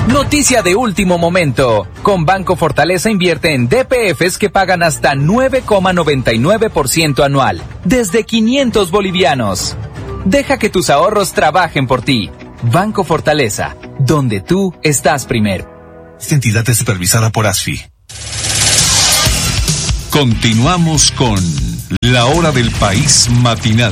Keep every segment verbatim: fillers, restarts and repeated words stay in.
Noticia de último momento. Con Banco Fortaleza invierte en D P Fs que pagan hasta nueve coma noventa y nueve por ciento anual, desde quinientos bolivianos. Deja que tus ahorros trabajen por ti. Banco Fortaleza, donde tú estás primero. Esta entidad es supervisada por A S F I. Continuamos con La Hora del País Matinal.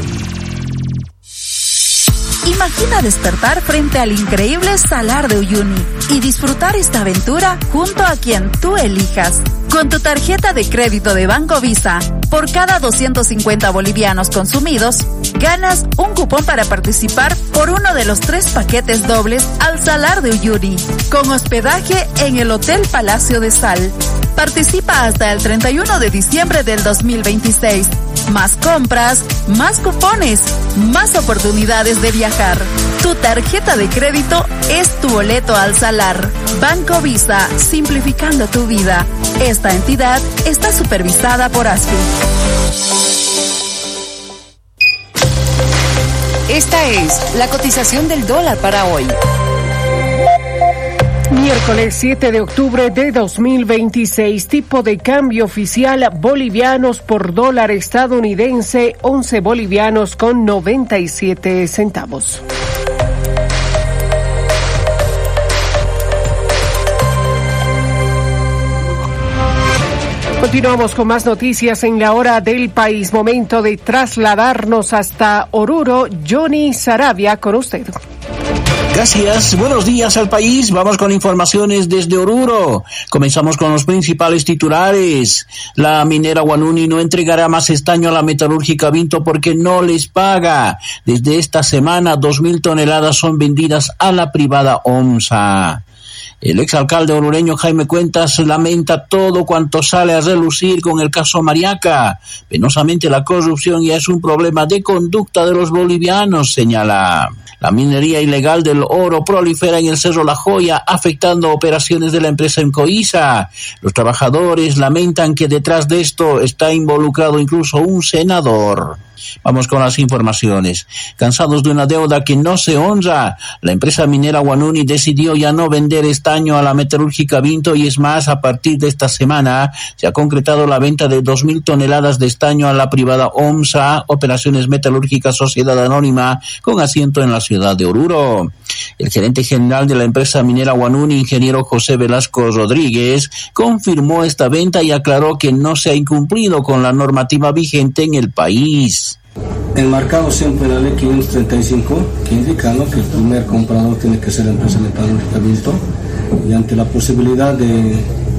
Imagina despertar frente al increíble Salar de Uyuni y disfrutar esta aventura junto a quien tú elijas. Con tu tarjeta de crédito de Banco Visa, por cada doscientos cincuenta bolivianos consumidos, ganas un cupón para participar por uno de los tres paquetes dobles al Salar de Uyuni, con hospedaje en el Hotel Palacio de Sal. Participa hasta el treinta y uno de diciembre del dos mil veintiséis. Más compras, más cupones, más oportunidades de viajar. Tu tarjeta de crédito es tu boleto al Salar. Banco Visa, simplificando tu vida. Esta entidad está supervisada por A S F I. Esta es la cotización del dólar para hoy. Miércoles siete de octubre de dos mil veintiséis, tipo de cambio oficial bolivianos por dólar estadounidense, once bolivianos con noventa y siete centavos. Continuamos con más noticias en La Hora del País. Momento de trasladarnos hasta Oruro. Johnny Saravia con usted. Gracias, buenos días al país. Vamos con informaciones desde Oruro. Comenzamos con los principales titulares. La minera Guanuni no entregará más estaño a la metalúrgica Vinto porque no les paga. Desde esta semana, dos mil toneladas son vendidas a la privada OMSA. El exalcalde orureño Jaime Cuentas lamenta todo cuanto sale a relucir con el caso Mariaca. Penosamente la corrupción ya es un problema de conducta de los bolivianos, señala. La minería ilegal del oro prolifera en el Cerro La Joya, afectando operaciones de la empresa en Coiza. Los trabajadores lamentan que detrás de esto está involucrado incluso un senador. Vamos con las informaciones. Cansados de una deuda que no se honra, la empresa minera Guanuni decidió ya no vender estaño a la metalúrgica Vinto y es más, a partir de esta semana se ha concretado la venta de dos mil toneladas de estaño a la privada OMSA, Operaciones Metalúrgicas Sociedad Anónima, con asiento en la ciudad de Oruro. El gerente general de la empresa minera Guanuni, ingeniero José Velasco Rodríguez, confirmó esta venta y aclaró que no se ha incumplido con la normativa vigente en el país. Enmarcado siempre en la ley quinientos treinta y cinco, que indica, ¿no?, que el primer comprador tiene que ser la empresa metalúrgica Vinto, y ante la posibilidad de,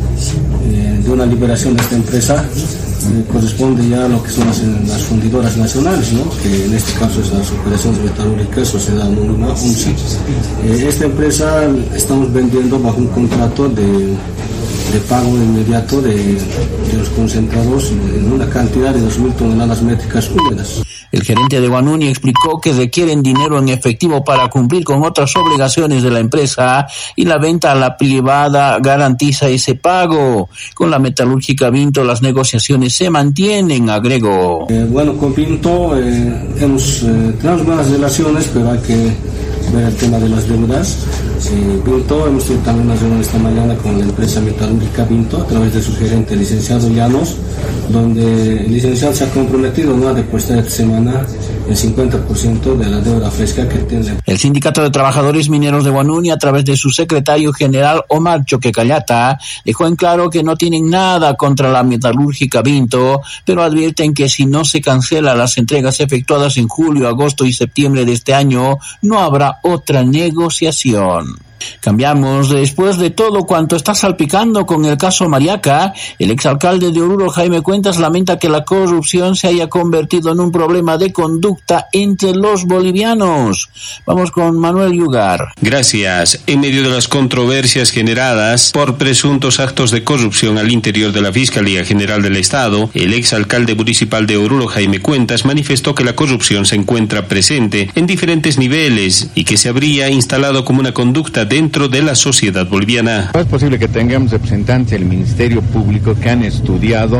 eh, de una liberación de esta empresa, eh, corresponde ya a lo que son las, las fundidoras nacionales, ¿no?, que en este caso es las Operaciones Metalúrgicas Sociedad Anónima OMSA. Eh, esta empresa estamos vendiendo bajo un contrato de, de pago inmediato de, de los concentrados en una cantidad de dos mil toneladas métricas húmedas. El gerente de Guanuni explicó que requieren dinero en efectivo para cumplir con otras obligaciones de la empresa y la venta a la privada garantiza ese pago. Con la metalúrgica Vinto las negociaciones se mantienen, agregó. Eh, bueno, con Vinto eh, hemos, eh, tenemos buenas relaciones, pero hay que ver el tema de las deudas. Eh, Vinto, hemos tenido también una reunión esta mañana con la empresa metalúrgica Vinto a través de su gerente, el licenciado Llanos, donde el licenciado se ha comprometido, ¿no?, a depositar esta semana el cincuenta por ciento de la deuda fresca que tiene. El Sindicato de Trabajadores Mineros de Guanuni, a través de su secretario general Omar Choquecallata, dejó en claro que no tienen nada contra la metalúrgica Vinto, pero advierten que si no se cancelan las entregas efectuadas en julio, agosto y septiembre de este año, no habrá otra negociación. Cambiamos. Después de todo cuanto está salpicando con el caso Mariaca, el exalcalde de Oruro, Jaime Cuentas, lamenta que la corrupción se haya convertido en un problema de conducta entre los bolivianos. Vamos con Manuel Yugar. Gracias. En medio de las controversias generadas por presuntos actos de corrupción al interior de la Fiscalía General del Estado, el exalcalde municipal de Oruro, Jaime Cuentas, manifestó que la corrupción se encuentra presente en diferentes niveles y que se habría instalado como una conducta dentro de la sociedad boliviana. No es posible que tengamos representantes del Ministerio Público que han estudiado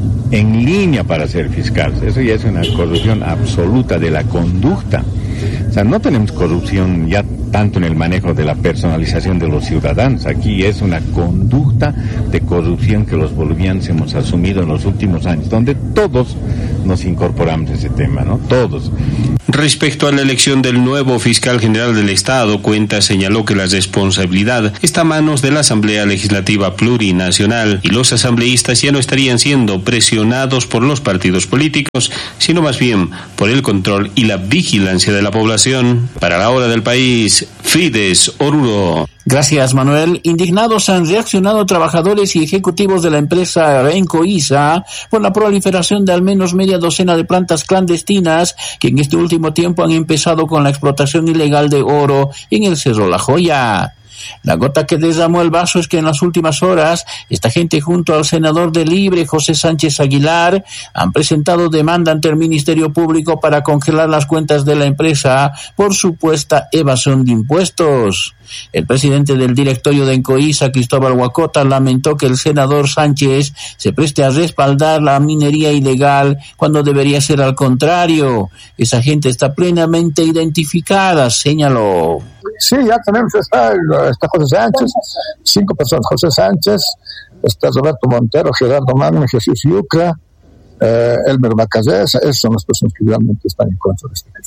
en línea para ser fiscales. Eso ya es una corrupción absoluta de la conducta O sea, no tenemos corrupción ya tanto en el manejo de la personalización de los ciudadanos. Aquí es una conducta de corrupción que los bolivianos hemos asumido en los últimos años, donde todos nos incorporamos a ese tema, ¿no? Todos. Respecto a la elección del nuevo fiscal general del Estado, Cuentas señaló que la responsabilidad está a manos de la Asamblea Legislativa Plurinacional y los asambleístas ya no estarían siendo presionados por los partidos políticos, sino más bien por el control y la vigilancia de la población. Para la hora del país, Fides Oruro. Gracias, Manuel. Indignados han reaccionado trabajadores y ejecutivos de la empresa Encoiza por la proliferación de al menos media docena de plantas clandestinas que en este último tiempo han empezado con la explotación ilegal de oro en el Cerro La Joya. La gota que derramó el vaso es que en las últimas horas esta gente junto al senador de Libre, José Sánchez Aguilar, han presentado demanda ante el Ministerio Público para congelar las cuentas de la empresa por supuesta evasión de impuestos. El presidente del directorio de Encoiza, Cristóbal Huacota, lamentó que el senador Sánchez se preste a respaldar la minería ilegal cuando debería ser al contrario. Esa gente está plenamente identificada, señaló. Sí, ya tenemos, está, está José Sánchez, cinco personas, José Sánchez, está Roberto Montero, Gerardo Magno, Jesús Yucra, eh, Elmer Macazés, esas son las personas que realmente están en contra de este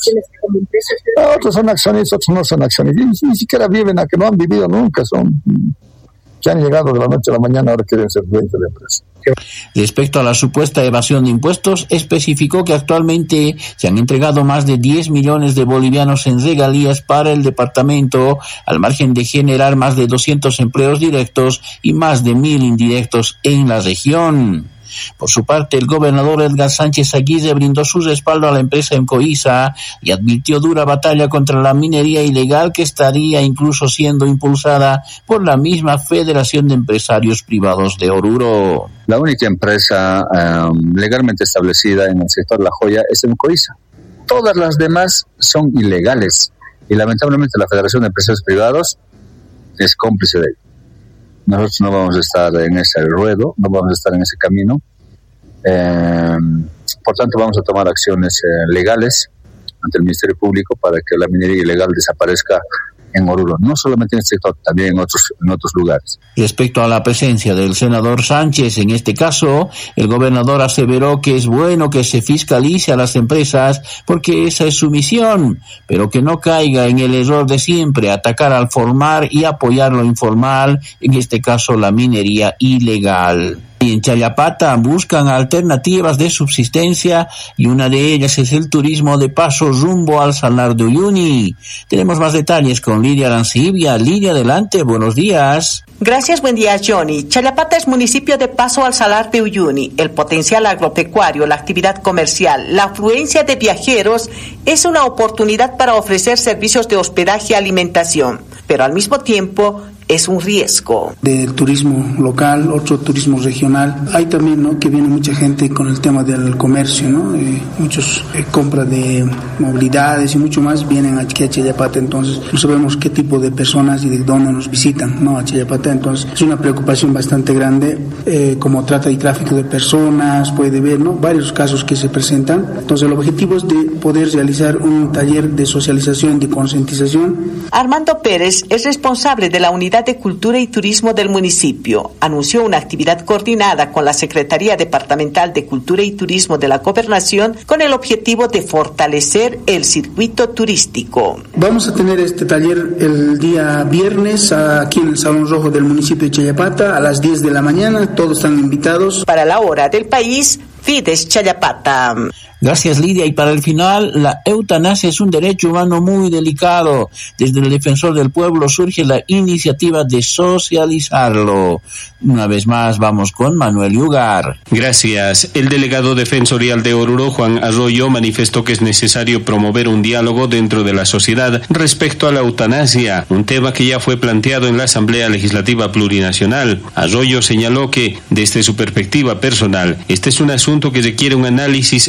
caso. Otros son accionistas, otros no son accionistas, ni, ni siquiera viven, a que no han vivido nunca, son que han llegado de la noche a la mañana, ahora quieren ser dueños de la empresa. Respecto a la supuesta evasión de impuestos, especificó que actualmente se han entregado más de diez millones de bolivianos en regalías para el departamento, al margen de generar más de doscientos empleos directos y más de mil indirectos en la región. Por su parte, el gobernador Edgar Sánchez Aguirre brindó su respaldo a la empresa Encoiza y advirtió dura batalla contra la minería ilegal que estaría incluso siendo impulsada por la misma Federación de Empresarios Privados de Oruro. La única empresa um, legalmente establecida en el sector La Joya es Encoiza. Todas las demás son ilegales y lamentablemente la Federación de Empresarios Privados es cómplice de ello. Nosotros no vamos a estar en ese ruedo, no vamos a estar en ese camino. Eh, por tanto, vamos a tomar acciones eh, legales ante el Ministerio Público para que la minería ilegal desaparezca en Oruro, no solamente en este sector, también en otros, en otros lugares. Respecto a la presencia del senador Sánchez, en este caso, el gobernador aseveró que es bueno que se fiscalice a las empresas porque esa es su misión, pero que no caiga en el error de siempre, atacar al formal y apoyar lo informal, en este caso la minería ilegal. Y en Chayapata buscan alternativas de subsistencia y una de ellas es el turismo de paso rumbo al Salar de Uyuni. Tenemos más detalles con Lidia Arancibia. Lidia, adelante, buenos días. Gracias, buen día, Johnny. Chayapata es municipio de paso al Salar de Uyuni. El potencial agropecuario, la actividad comercial, la afluencia de viajeros es una oportunidad para ofrecer servicios de hospedaje y alimentación, pero al mismo tiempo es un riesgo. Del turismo local, otro turismo regional. Hay también, ¿no?, que viene mucha gente con el tema del comercio, ¿no? Eh, muchos eh, compras de movilidades y mucho más vienen aquí a Chayapata, entonces no sabemos qué tipo de personas y de dónde nos visitan, ¿no?, a Chayapata, entonces es una preocupación bastante grande, eh, como trata y tráfico de personas, puede ver, ¿no?, varios casos que se presentan. Entonces el objetivo es de poder realizar un taller de socialización, de concientización. Armando Pérez es responsable de la unidad de Cultura y Turismo del municipio. Anunció una actividad coordinada con la Secretaría Departamental de Cultura y Turismo de la Gobernación con el objetivo de fortalecer el circuito turístico. Vamos a tener este taller el día viernes aquí en el Salón Rojo del municipio de Chayapata a las diez de la mañana. Todos están invitados. Para la hora del país, Fides Chayapata. Gracias, Lidia. Y para el final, la eutanasia es un derecho humano muy delicado. Desde el Defensor del Pueblo surge la iniciativa de socializarlo. Una vez más, vamos con Manuel Yugar. Gracias. El delegado defensorial de Oruro, Juan Arroyo, manifestó que es necesario promover un diálogo dentro de la sociedad respecto a la eutanasia, un tema que ya fue planteado en la Asamblea Legislativa Plurinacional. Arroyo señaló que, desde su perspectiva personal, este es un asunto que requiere un análisis amplio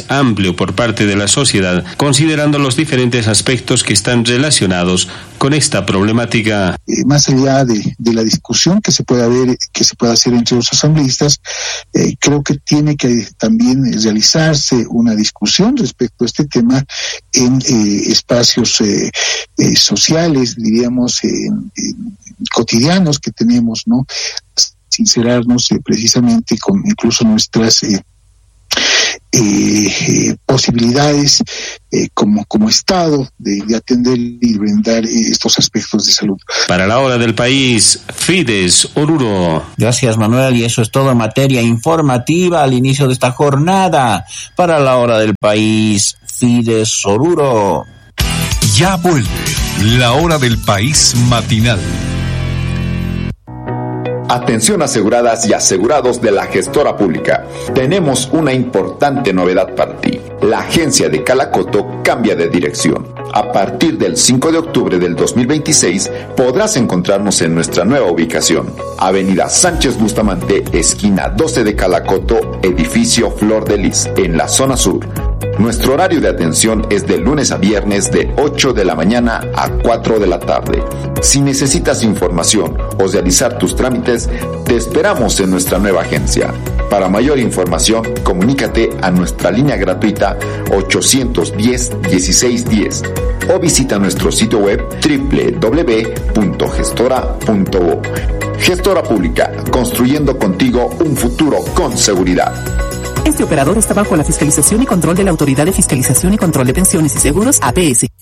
amplio por parte de la sociedad, considerando los diferentes aspectos que están relacionados con esta problemática. Eh, más allá de, de la discusión que se puede haber, que se puede hacer entre los asambleístas, eh, creo que tiene que también realizarse una discusión respecto a este tema en eh, espacios eh, eh, sociales, diríamos, eh, eh, cotidianos que tenemos, ¿no? Sincerarnos eh, precisamente con incluso nuestras eh, Eh, eh, posibilidades eh, como como Estado de, de atender y brindar eh, estos aspectos de salud. Para la hora del país, Fides Oruro. Gracias, Manuel, y eso es todo en materia informativa al inicio de esta jornada. Para la hora del país, Fides Oruro. Ya vuelve la hora del país matinal. Atención aseguradas y asegurados de la gestora pública. Tenemos una importante novedad para ti. La agencia de Calacoto cambia de dirección. A partir del cinco de octubre del dos mil veintiséis podrás encontrarnos en nuestra nueva ubicación. Avenida Sánchez Bustamante, esquina doce de Calacoto, edificio Flor de Lis, en la zona sur. Nuestro horario de atención es de lunes a viernes de ocho de la mañana a cuatro de la tarde. Si necesitas información o realizar tus trámites, te esperamos en nuestra nueva agencia. Para mayor información, comunícate a nuestra línea gratuita ochocientos diez, dieciséis diez o visita nuestro sitio web doble u doble u doble u punto gestora punto bo. Gestora Pública, construyendo contigo un futuro con seguridad. Este operador está bajo la fiscalización y control de la Autoridad de Fiscalización y Control de Pensiones y Seguros, A P S.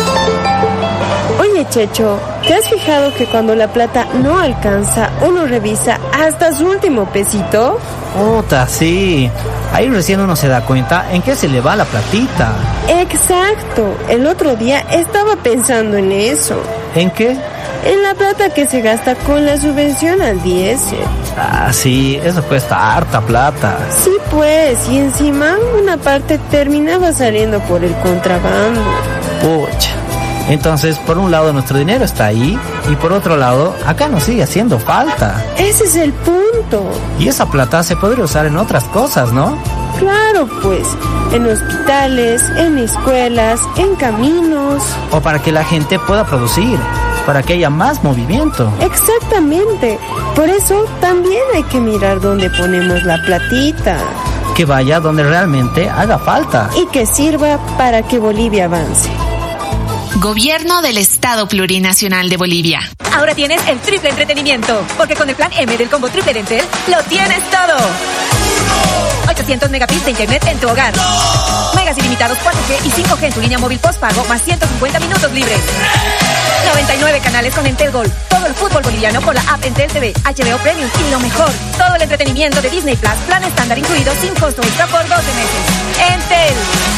Oye, Checho, ¿te has fijado que cuando la plata no alcanza, uno revisa hasta su último pesito? Puta, sí. Ahí recién uno se da cuenta en qué se le va la platita. Exacto. El otro día estaba pensando en eso. ¿En qué? En la plata que se gasta con la subvención al diésel. Ah, sí, eso cuesta harta plata. Sí, pues, y encima una parte terminaba saliendo por el contrabando. Pucha. Entonces, por un lado nuestro dinero está ahí y por otro lado, acá nos sigue haciendo falta. Ese es el punto. Y esa plata se podría usar en otras cosas, ¿no? Claro, pues, en hospitales, en escuelas, en caminos. O para que la gente pueda producir, para que haya más movimiento. Exactamente. Por eso también hay que mirar dónde ponemos la platita. Que vaya donde realmente haga falta. Y que sirva para que Bolivia avance. Gobierno del Estado Plurinacional de Bolivia. Ahora tienes el triple entretenimiento, porque con el plan M del combo triple de Entel, lo tienes todo. ochocientos megabits de internet en tu hogar. Megas ilimitados cuatro G y cinco G en tu línea móvil postpago, más ciento cincuenta minutos libres. noventa y nueve canales con Entel Gold. Todo el fútbol boliviano por la app Entel T V, H B O Premium y lo mejor, todo el entretenimiento de Disney Plus, plan estándar incluido sin costo extra por doce meses. Entel.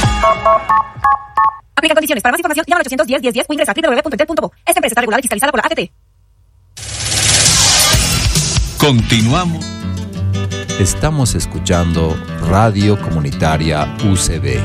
Aplica condiciones. Para más información, llama al ochocientos diez, diez, diez o ingresa a doble u doble u doble u punto entel punto bo. Esta empresa está regulada y fiscalizada por la A T T. Continuamos. Estamos escuchando Radio Comunitaria U C B.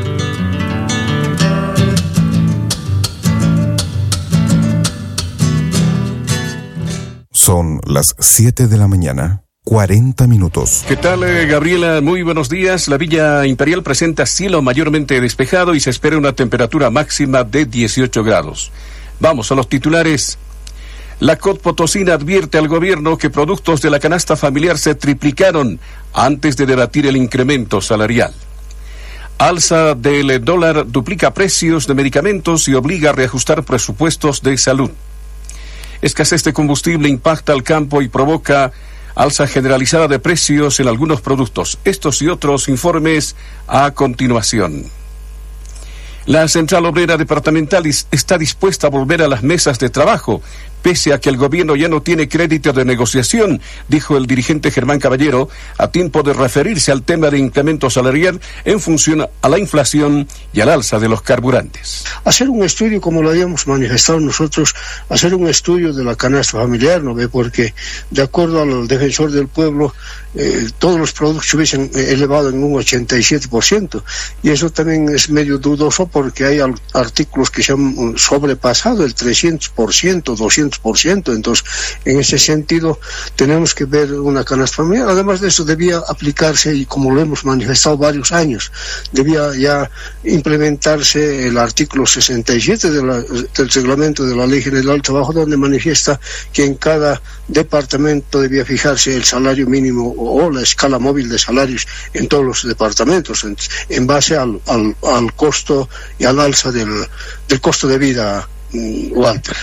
Son las siete de la mañana. cuarenta minutos. ¿Qué tal, eh, Gabriela? Muy buenos días. La Villa Imperial presenta cielo mayormente despejado y se espera una temperatura máxima de dieciocho grados. Vamos a los titulares. La C O T Potosina advierte al gobierno que productos de la canasta familiar se triplicaron antes de debatir el incremento salarial. Alza del dólar duplica precios de medicamentos y obliga a reajustar presupuestos de salud. Escasez de combustible impacta al campo y provoca alza generalizada de precios en algunos productos. Estos y otros informes a continuación. La Central Obrera Departamental está dispuesta a volver a las mesas de trabajo, pese a que el gobierno ya no tiene crédito de negociación, dijo el dirigente Germán Caballero, a tiempo de referirse al tema de incremento salarial en función a la inflación y al alza de los carburantes. Hacer un estudio, como lo habíamos manifestado nosotros, hacer un estudio de la canasta familiar, ¿no ve? Porque de acuerdo al defensor del pueblo, eh, todos los productos se hubiesen elevado en un ochenta y siete por ciento, y eso también es medio dudoso porque hay artículos que se han sobrepasado el trescientos por ciento, doscientos doscientos por ciento. Entonces, en ese sentido, tenemos que ver una canasta familiar. Además de eso, debía aplicarse, y como lo hemos manifestado varios años, debía ya implementarse el artículo sesenta y siete de la, del reglamento de la Ley General del Trabajo, donde manifiesta que en cada departamento debía fijarse el salario mínimo o, o la escala móvil de salarios en todos los departamentos, en, en base al, al, al costo y al alza del, del costo de vida, Walter.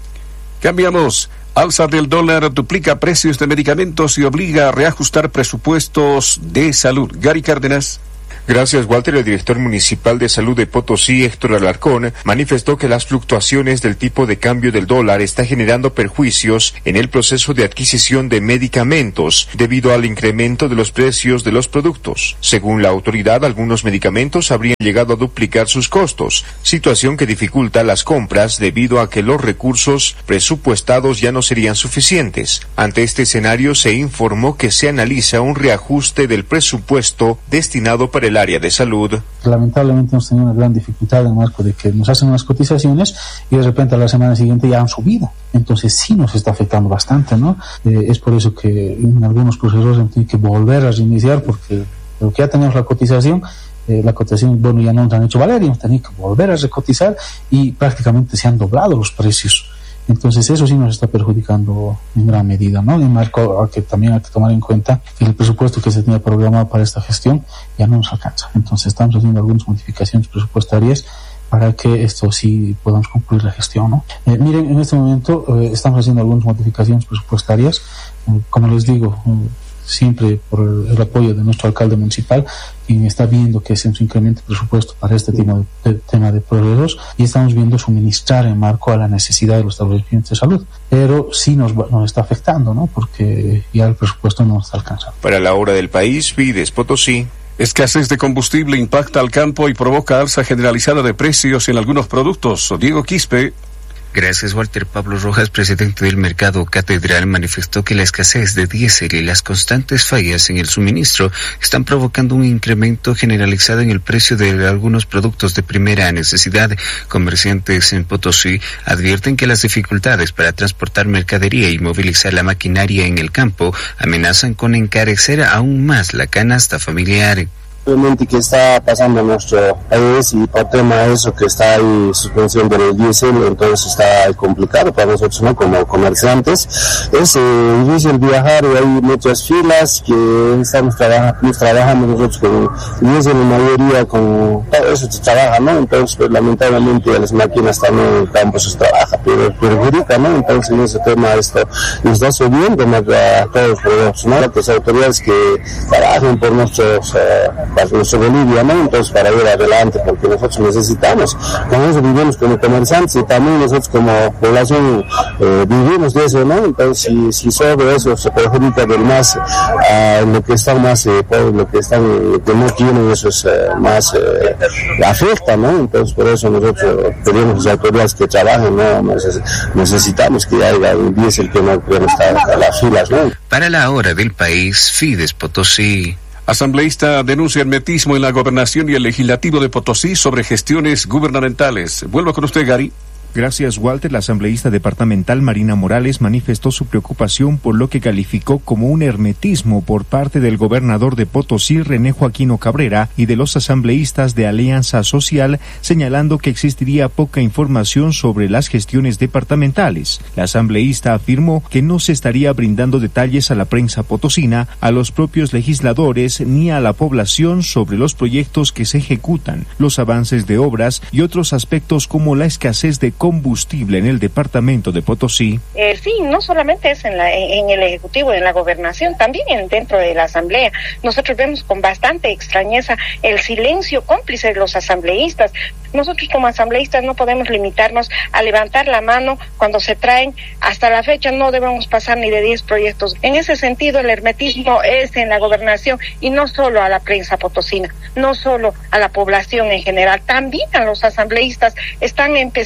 Cambiamos. Alza del dólar duplica precios de medicamentos y obliga a reajustar presupuestos de salud. Gary Cárdenas. Gracias, Walter. El director municipal de salud de Potosí, Héctor Alarcón, manifestó que las fluctuaciones del tipo de cambio del dólar está generando perjuicios en el proceso de adquisición de medicamentos debido al incremento de los precios de los productos. Según la autoridad, algunos medicamentos habrían llegado a duplicar sus costos, situación que dificulta las compras debido a que los recursos presupuestados ya no serían suficientes. Ante este escenario, se informó que se analiza un reajuste del presupuesto destinado para el área de salud. Lamentablemente hemos tenido una gran dificultad en el marco de que nos hacen unas cotizaciones y de repente a la semana siguiente ya han subido. Entonces sí nos está afectando bastante, ¿no? Eh, es por eso que en algunos procesos hemos tenido que volver a reiniciar, porque lo que ya tenemos la cotización, eh, la cotización, bueno, ya no nos han hecho valer y hemos tenido que volver a recotizar y prácticamente se han doblado los precios. Entonces eso sí nos está perjudicando en gran medida, ¿no? En marco a que también hay que tomar en cuenta que el presupuesto que se tenía programado para esta gestión ya no nos alcanza. Entonces estamos haciendo algunas modificaciones presupuestarias para que esto sí podamos concluir la gestión, ¿no? Eh, miren, en este momento eh, estamos haciendo algunas modificaciones presupuestarias, eh, como les digo, eh, siempre por el, el apoyo de nuestro alcalde municipal, quien está viendo que se nos incremente el presupuesto para este tema de, de, tema de proveedores, y estamos viendo suministrar en marco a la necesidad de los establecimientos de salud. Pero sí nos, nos está afectando, ¿no? Porque ya el presupuesto no nos está alcanzando. Para la hora del país, Fides Potosí. Escasez de combustible impacta al campo y provoca alza generalizada de precios en algunos productos. Diego Quispe. Gracias, Walter. Pablo Rojas, presidente del Mercado Catedral, manifestó que la escasez de diésel y las constantes fallas en el suministro están provocando un incremento generalizado en el precio de algunos productos de primera necesidad. Comerciantes en Potosí advierten que las dificultades para transportar mercadería y movilizar la maquinaria en el campo amenazan con encarecer aún más la canasta familiar. Realmente que está pasando en nuestro país, y por tema de eso que está ahí suspensión del diésel, entonces está complicado para nosotros, ¿no? Como comerciantes. Es eh, difícil viajar y hay muchas filas que estamos trabajando, trabajando nosotros con diésel, en mayoría con todo eso se trabaja, ¿no? Entonces pues, lamentablemente las máquinas también en el campo se trabaja, pero perjudica, ¿no? Entonces en ese tema esto nos está subiendo más a todos los productos, ¿no? Las autoridades que trabajan por nuestros eh, para nuestra Bolivia, ¿no? Entonces para ir adelante, porque nosotros necesitamos, con eso vivimos como comerciantes y también nosotros como población eh, vivimos de eso, ¿no? Entonces si, si sobre eso se perjudica del más a uh, lo que están más eh, pobres, lo que están eh, que no tienen, eso es eh, más eh, afecta, ¿no? Entonces por eso nosotros pedimos a las autoridades que trabajen, ¿no? Necesitamos que haya un diésel que no, que no está a las filas, ¿no? Para la hora del país, Fides Potosí. Asambleísta denuncia hermetismo en la gobernación y el legislativo de Potosí sobre gestiones gubernamentales. Vuelvo con usted, Gary. Gracias, Walter. La asambleísta departamental Marina Morales manifestó su preocupación por lo que calificó como un hermetismo por parte del gobernador de Potosí, René Joaquino Cabrera, y de los asambleístas de Alianza Social, señalando que existiría poca información sobre las gestiones departamentales. La asambleísta afirmó que no se estaría brindando detalles a la prensa potosina, a los propios legisladores ni a la población sobre los proyectos que se ejecutan, los avances de obras y otros aspectos como la escasez de combustible en el departamento de Potosí. El fin no solamente es en, la, en el Ejecutivo, en la Gobernación, también en, dentro de la Asamblea. Nosotros vemos con bastante extrañeza el silencio cómplice de los asambleístas. Nosotros como asambleístas no podemos limitarnos a levantar la mano cuando se traen. Hasta la fecha no debemos pasar ni de diez proyectos. En ese sentido, el hermetismo es en la Gobernación y no solo a la prensa potosina, no solo a la población en general, también a los asambleístas. Están empezando a poner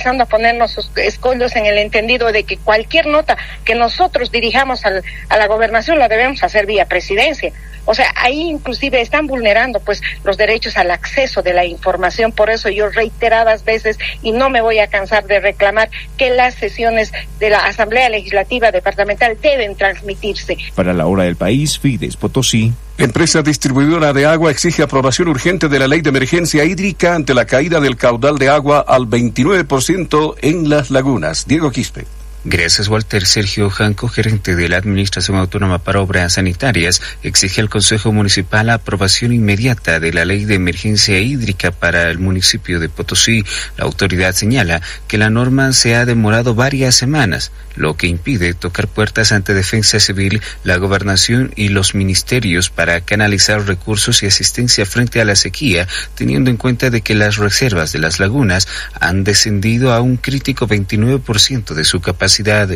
ponernos escollos en el entendido de que cualquier nota que nosotros dirijamos al, a la gobernación la debemos hacer vía presidencia. O sea, ahí inclusive están vulnerando pues los derechos al acceso de la información. Por eso yo reiteradas veces, y no me voy a cansar de reclamar, que las sesiones de la Asamblea Legislativa Departamental deben transmitirse. Para la hora del país, Fides Potosí. Empresa distribuidora de agua exige aprobación urgente de la ley de emergencia hídrica ante la caída del caudal de agua al veintinueve por ciento en las lagunas. Diego Quispe. Gracias, Walter. Sergio Janco, gerente de la Administración Autónoma para Obras Sanitarias, exige al Consejo Municipal la aprobación inmediata de la Ley de Emergencia Hídrica para el municipio de Potosí. La autoridad señala que la norma se ha demorado varias semanas, lo que impide tocar puertas ante Defensa Civil, la Gobernación y los ministerios para canalizar recursos y asistencia frente a la sequía, teniendo en cuenta de que las reservas de las lagunas han descendido a un crítico veintinueve por ciento de su capacidad.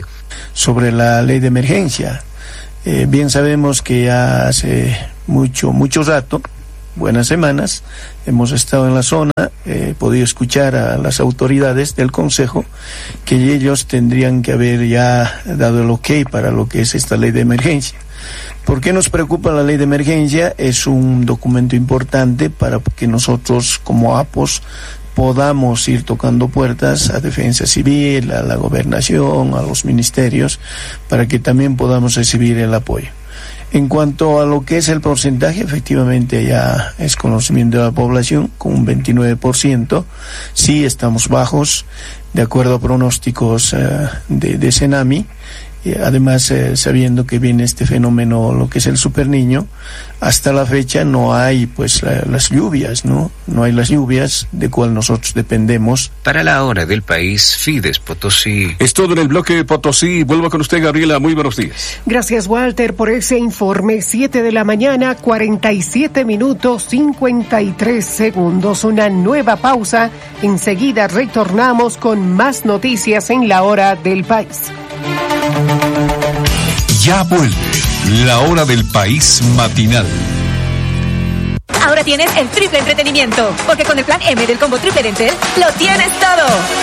Sobre la ley de emergencia, eh, bien sabemos que ya hace mucho, mucho rato, buenas semanas, hemos estado en la zona, he eh, podido escuchar a las autoridades del Consejo que ellos tendrían que haber ya dado el ok para lo que es esta ley de emergencia. ¿Por qué nos preocupa la ley de emergencia? Es un documento importante para que nosotros como A P O S podamos ir tocando puertas a Defensa Civil, a la Gobernación, a los ministerios, para que también podamos recibir el apoyo. En cuanto a lo que es el porcentaje, efectivamente ya es conocimiento de la población, con un veintinueve por ciento. Sí estamos bajos, de acuerdo a pronósticos uh, de, de Senami. Además, eh, sabiendo que viene este fenómeno, lo que es el superniño, hasta la fecha no hay pues la, las lluvias, ¿no? No hay las lluvias de cual nosotros dependemos. Para la hora del país, Fides Potosí. Es todo en el bloque de Potosí. Vuelvo con usted, Gabriela. Muy buenos días. Gracias, Walter, por ese informe. Siete de la mañana, cuarenta y siete minutos, cincuenta y tres segundos. Una nueva pausa. Enseguida retornamos con más noticias en la hora del país. Ya vuelve la hora del país matinal. Ahora tienes el triple entretenimiento, porque con el plan M del combo triple de Entel lo tienes todo.